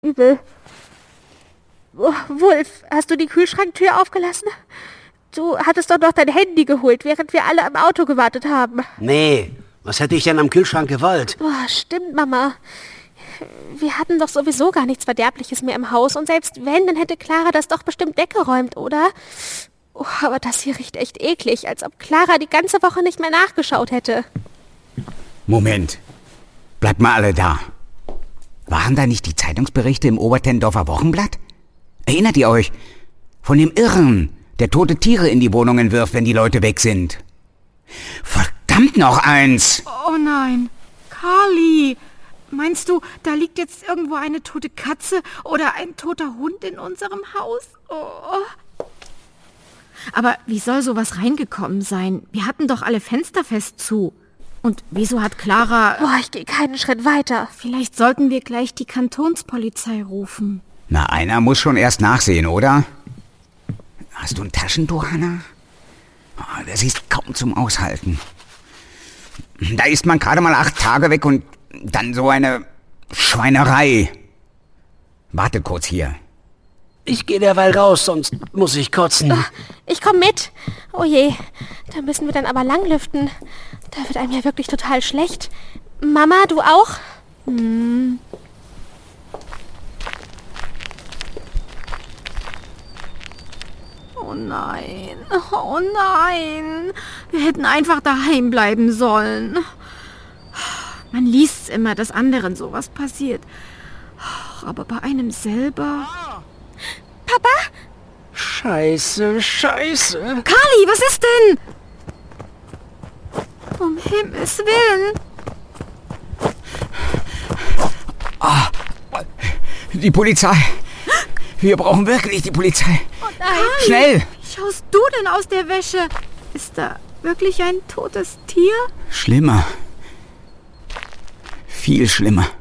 übel. Wulf, hast du die Kühlschranktür aufgelassen? Du hattest doch noch dein Handy geholt, während wir alle am Auto gewartet haben. Nee, was hätte ich denn am Kühlschrank gewollt? Stimmt, Mama. Wir hatten doch sowieso gar nichts Verderbliches mehr im Haus. Und selbst wenn, dann hätte Clara das doch bestimmt weggeräumt, oder? Aber das hier riecht echt eklig, als ob Clara die ganze Woche nicht mehr nachgeschaut hätte. Moment. Bleibt mal alle da. Waren da nicht die Zeitungsberichte im Obertendorfer Wochenblatt? Erinnert ihr euch? Von dem Irren, der tote Tiere in die Wohnungen wirft, wenn die Leute weg sind. Verdammt noch eins! Oh nein. Carly, meinst du, da liegt jetzt irgendwo eine tote Katze oder ein toter Hund in unserem Haus? Oh. Aber wie soll sowas reingekommen sein? Wir hatten doch alle Fenster fest zu. Und wieso hat Clara... Ich gehe keinen Schritt weiter. Vielleicht sollten wir gleich die Kantonspolizei rufen. Na, einer muss schon erst nachsehen, oder? Hast du ein Taschentuch, Hanna? Das ist kaum zum Aushalten. Da ist man gerade mal 8 Tage weg und dann so eine Schweinerei. Warte kurz hier. Ich gehe derweil raus, sonst muss ich kotzen. Ich komme mit. Oh je, da müssen wir dann aber lang lüften. Da wird einem ja wirklich total schlecht. Mama, du auch? Oh nein, oh nein. Wir hätten einfach daheim bleiben sollen. Man liest immer, dass anderen sowas passiert. Aber bei einem selber... Papa? Scheiße. Carly, was ist denn? Um Himmels Willen. Die Polizei. Wir brauchen wirklich die Polizei. Oh nein. Schnell! Wie schaust du denn aus der Wäsche? Ist da wirklich ein totes Tier? Schlimmer. Viel schlimmer.